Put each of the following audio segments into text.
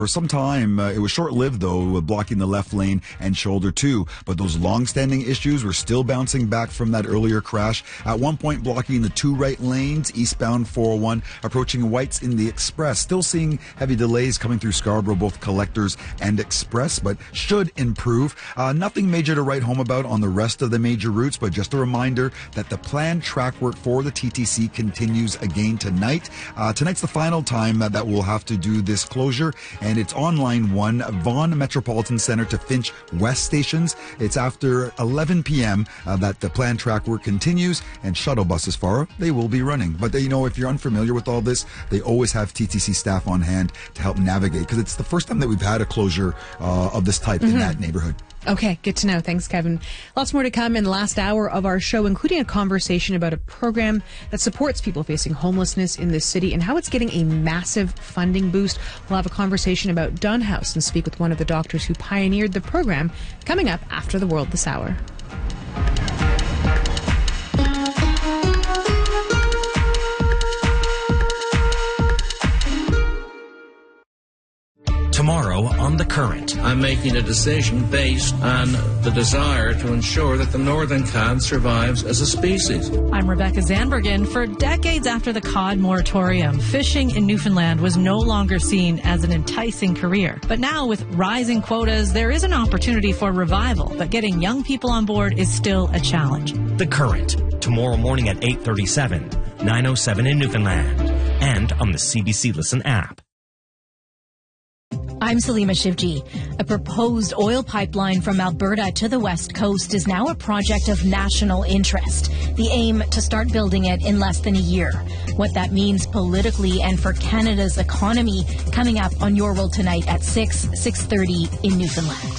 For some time, it was short-lived, though, blocking the left lane and shoulder, too. But those long-standing issues were still bouncing back from that earlier crash. At one point, blocking the two right lanes, eastbound 401, approaching Whites in the Express. Still seeing heavy delays coming through Scarborough, both Collectors and Express, but should improve. Nothing major to write home about on the rest of the major routes, but just a reminder that the planned track work for the TTC continues again tonight. Tonight's the final time that we'll have to do this closure, and it's on line 1, Vaughan Metropolitan Center to Finch West stations. It's after 11 p.m. That the planned track work continues, and shuttle buses, Farah, they will be running. But, if you're unfamiliar with all this, they always have TTC staff on hand to help navigate, because it's the first time that we've had a closure of this type in that neighborhood. Okay, good to know. Thanks, Kevin. Lots more to come in the last hour of our show, including a conversation about a program that supports people facing homelessness in this city and how it's getting a massive funding boost. We'll have a conversation about Dunhouse and speak with one of the doctors who pioneered the program coming up after The World this hour. Tomorrow on The Current. I'm making a decision based on the desire to ensure that the northern cod survives as a species. I'm Rebecca Zandbergen. For decades after the cod moratorium, fishing in Newfoundland was no longer seen as an enticing career. But now, with rising quotas, there is an opportunity for revival. But getting young people on board is still a challenge. The Current. Tomorrow morning at 8:37, 9:07 in Newfoundland. And on the CBC Listen app. I'm Salima Shivji. A proposed oil pipeline from Alberta to the West Coast is now a project of national interest. The aim to start building it in less than a year. What that means politically and for Canada's economy, coming up on Your World Tonight at 6:30 in Newfoundland.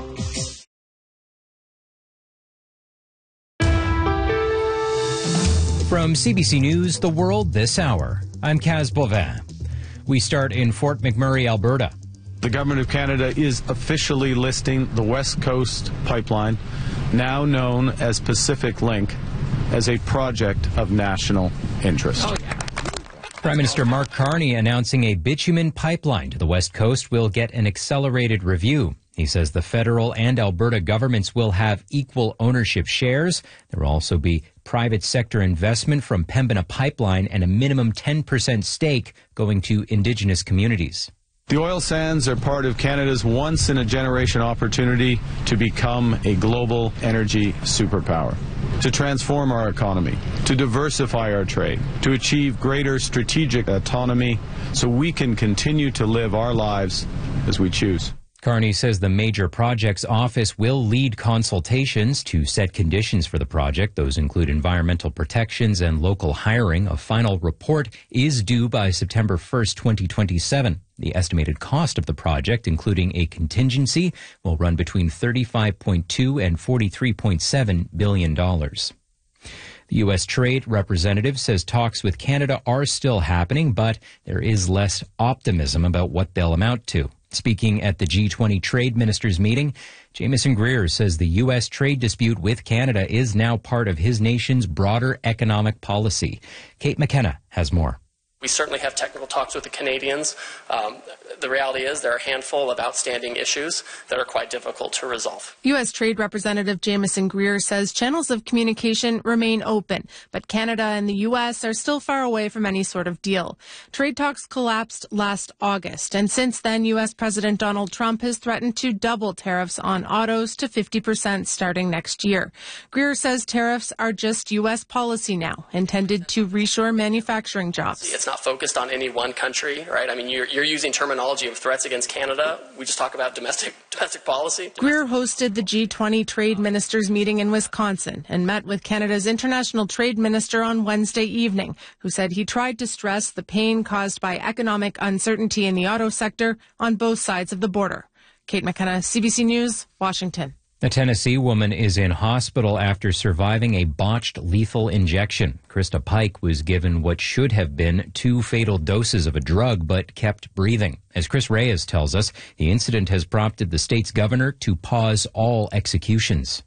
From CBC News, The World this hour, I'm Kaz Bovin. We start in Fort McMurray, Alberta. The Government of Canada is officially listing the West Coast Pipeline, now known as Pacific Link, as a project of national interest. Prime Minister Mark Carney announcing a bitumen pipeline to the West Coast will get an accelerated review. He says the federal and Alberta governments will have equal ownership shares. There will also be private sector investment from Pembina Pipeline and a minimum 10% stake going to Indigenous communities. The oil sands are part of Canada's once-in-a-generation opportunity to become a global energy superpower, to transform our economy, to diversify our trade, to achieve greater strategic autonomy so we can continue to live our lives as we choose. Carney says the Major Projects Office will lead consultations to set conditions for the project. Those include environmental protections and local hiring. A final report is due by September 1st, 2027. The estimated cost of the project, including a contingency, will run between $35.2 and $43.7 billion. The U.S. Trade Representative says talks with Canada are still happening, but there is less optimism about what they'll amount to. Speaking at the G20 trade ministers meeting, Jamieson Greer says the U.S. trade dispute with Canada is now part of his nation's broader economic policy. Kate McKenna has more. We certainly have technical talks with the Canadians. The reality is there are a handful of outstanding issues that are quite difficult to resolve. U.S. Trade Representative Jamieson Greer says channels of communication remain open, but Canada and the U.S. are still far away from any sort of deal. Trade talks collapsed last August, and since then, U.S. President Donald Trump has threatened to double tariffs on autos to 50% starting next year. Greer says tariffs are just U.S. policy now, intended to reshore manufacturing jobs. It's not focused on any one country, right? I mean, you're using terminology of threats against Canada. We just talk about domestic policy. Greer hosted the G20 trade ministers meeting in Wisconsin and met with Canada's international trade minister on Wednesday evening, who said he tried to stress the pain caused by economic uncertainty in the auto sector on both sides of the border. Kate McKenna, CBC News, Washington. A Tennessee woman is in hospital after surviving a botched lethal injection. Krista Pike was given what should have been 2 fatal doses of a drug, but kept breathing. As Chris Reyes tells us, the incident has prompted the state's governor to pause all executions.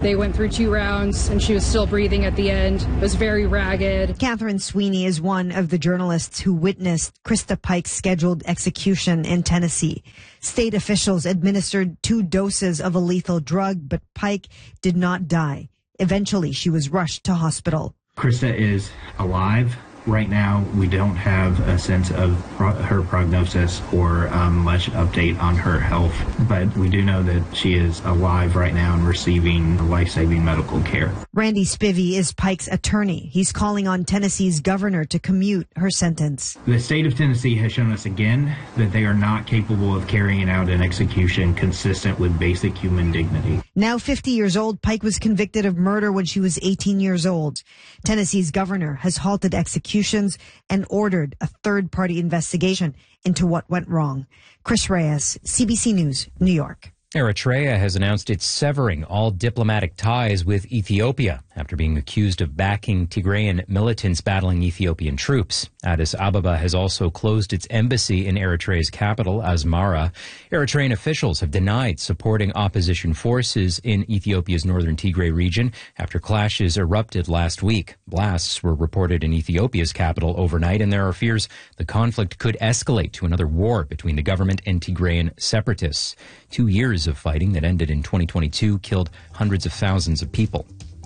They went through 2 rounds and she was still breathing at the end. It was very ragged. Catherine Sweeney is one of the journalists who witnessed Krista Pike's scheduled execution in Tennessee. State officials administered 2 doses of a lethal drug, but Pike did not die. Eventually, she was rushed to hospital. Krista is alive. Right now, we don't have a sense of her prognosis or much update on her health, but we do know that she is alive right now and receiving life-saving medical care. Randy Spivey is Pike's attorney. He's calling on Tennessee's governor to commute her sentence. The state of Tennessee has shown us again that they are not capable of carrying out an execution consistent with basic human dignity. Now 50 years old, Pike was convicted of murder when she was 18 years old. Tennessee's governor has halted executions and ordered a third-party investigation into what went wrong. Chris Reyes, CBC News, New York. Eritrea has announced it's severing all diplomatic ties with Ethiopia after being accused of backing Tigrayan militants battling Ethiopian troops. Addis Ababa has also closed its embassy in Eritrea's capital, Asmara. Eritrean officials have denied supporting opposition forces in Ethiopia's northern Tigray region after clashes erupted last week. Blasts were reported in Ethiopia's capital overnight, and there are fears the conflict could escalate to another war between the government and Tigrayan separatists. 2 years of fighting that ended in 2022 killed hundreds of thousands of people.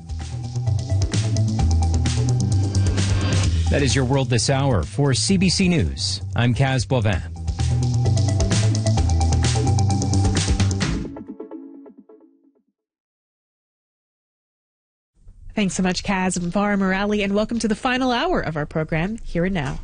That is your World This Hour. For CBC News, I'm Kaz Bovin. Thanks so much, Kaz and Vara Morali, and welcome to the final hour of our program, Here and Now.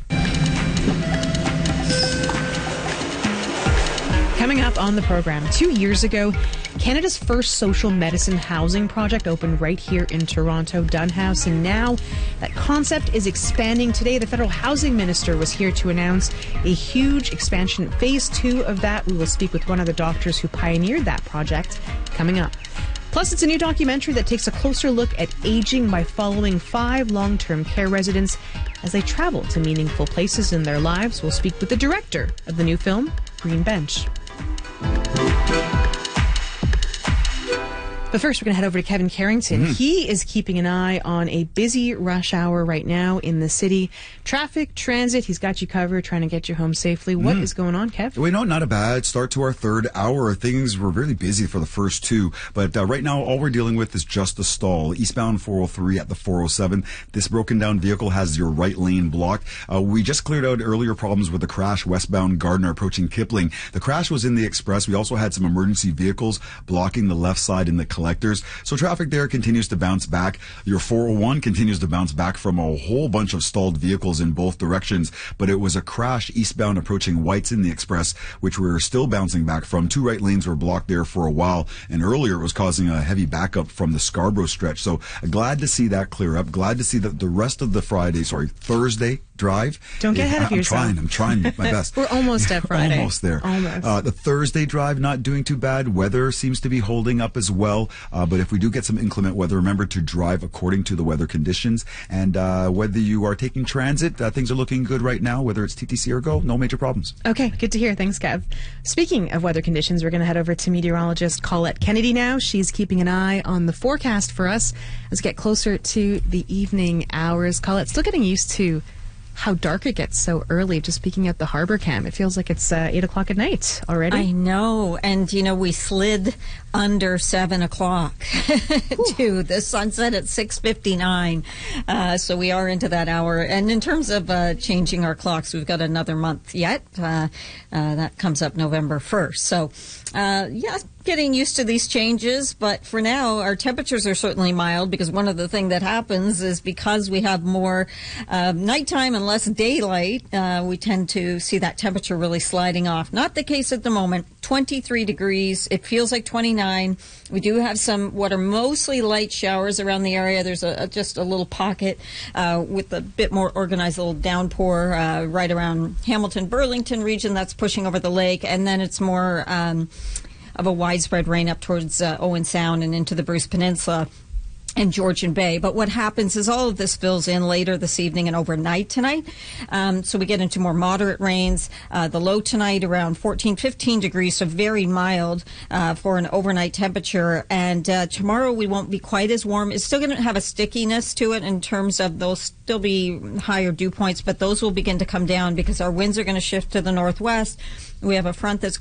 Coming up on the program, 2 years ago, Canada's first social medicine housing project opened right here in Toronto, Dunn House, and now that concept is expanding. Today, the federal housing minister was here to announce a huge expansion. Phase 2 of that. We will speak with one of the doctors who pioneered that project coming up. Plus, it's a new documentary that takes a closer look at aging by following 5 long-term care residents as they travel to meaningful places in their lives. We'll speak with the director of the new film, Green Bench. But first, we're going to head over to Kevin Carrington. He is keeping an eye on a busy rush hour right now in the city. Traffic, transit, he's got you covered, trying to get you home safely. What is going on, Kev? We know, not a bad start to our third hour. Things were really busy for the first 2, but right now all we're dealing with is just a stall. Eastbound 403 at the 407. This broken down vehicle has your right lane blocked. We just cleared out earlier problems with the crash westbound Gardner approaching Kipling. The crash was in the express. We also had some emergency vehicles blocking the left side in the collectors. So traffic there continues to bounce back. Your 401 continues to bounce back from a whole bunch of stalled vehicles in both directions, but it was a crash eastbound approaching Whites in the express, which we're still bouncing back from. 2 right lanes were blocked there for a while, and earlier it was causing a heavy backup from the Scarborough stretch. So glad to see that clear up. Glad to see that the rest of the Thursday drive. Don't get ahead of yourself. I'm trying my best. We're almost at Friday. Almost there. Almost. The Thursday drive, not doing too bad. Weather seems to be holding up as well. But if we do get some inclement weather, remember to drive according to the weather conditions. And whether you are taking transit, things are looking good right now, whether it's TTC or GO, no major problems. Okay, good to hear. Thanks, Kev. Speaking of weather conditions, we're going to head over to meteorologist Colette Kennedy now. She's keeping an eye on the forecast for us as we get closer to the evening hours. Colette, still getting used to how dark it gets so early. Just speaking at the Harbor Cam, it feels like it's 8 o'clock at night already. I know. And, we slid under 7 o'clock to the sunset at 6:59. So we are into that hour. And in terms of changing our clocks, we've got another month yet. That comes up November 1st. So, getting used to these changes, but for now our temperatures are certainly mild, because one of the things that happens is because we have more nighttime and less daylight, we tend to see that temperature really sliding off. Not the case at the moment. 23 degrees. It feels like 29. We do have some what are mostly light showers around the area. There's just a little pocket with a bit more organized little downpour right around Hamilton, Burlington region that's pushing over the lake, and then it's more of a widespread rain up towards Owen Sound and into the Bruce Peninsula. and Georgian Bay. But what happens is all of this fills in later this evening and overnight tonight. So we get into more moderate rains. The low tonight around 14, 15 degrees, so very mild for an overnight temperature. And tomorrow we won't be quite as warm. It's still going to have a stickiness to it in terms of those still be higher dew points, but those will begin to come down because our winds are going to shift to the northwest. We have a front that's